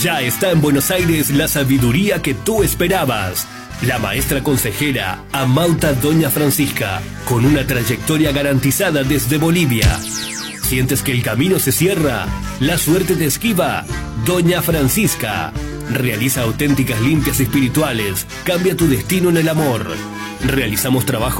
Ya está en Buenos Aires la sabiduría que tú esperabas. La maestra consejera Amauta Doña Francisca, con una trayectoria garantizada desde Bolivia. ¿Sientes que el camino se cierra? ¿La suerte te esquiva? Doña Francisca realiza auténticas limpias espirituales. Cambia tu destino en el amor. Realizamos trabajo